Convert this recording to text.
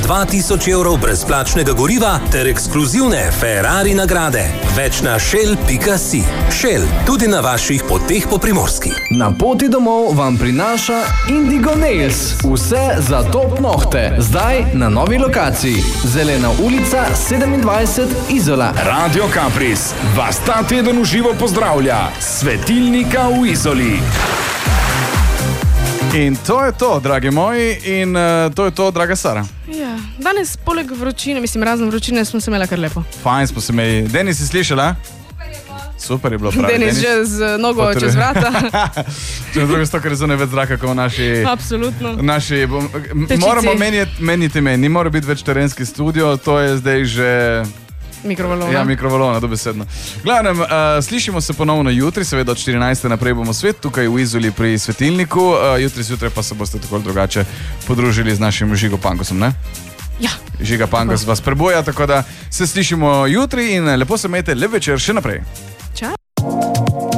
2000 evrov brezplačnega goriva ter ekskluzivne Ferrari nagrade. Več na shell.si. Shell, tudi na vaših poteh po Primorski. Na poti domov vam prinaša Indigo Nails. Vse za top nohte. Zdaj na novi lokaciji. Zelena ulica 27 Izola. Radio Kapris vas ta teden v živo pozdravlja. Svetilnika v Izoli. In to je to, dragi moji, in to je to, draga Sara. Ja, danes poleg vročine, razen vročine, smo se imeli kar lepo. Fajn smo se imeli. Denis, si slišala? Super je bilo pravi. Denis že z nogo čez vrata. Če na drugo sto, ker zunaj več zraka, kot naši... Absolutno. Moramo meniti ni mora biti več terenski studio, to je zdaj že... Mikrovalona. Ja, mikrovalona, dobesedno. Glavnem, slišimo se ponovno jutri, seveda od 14. naprej bomo svet, tukaj v Izoli pri Svetilniku, jutri zjutraj pa se boste tako drugače podružili z našim Žigo Pankosom, ne? Ja. Žiga Pankos vas preboja, tako da se slišimo jutri in lepo se imejte, lep večer še naprej.